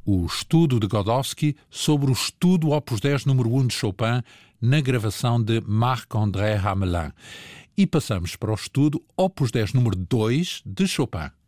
o estudo de Godowsky sobre o estudo Opus 10 número 1 de Chopin na gravação de Marc-André Hamelin. E passamos para o estudo Opus 10 número 2 de Chopin.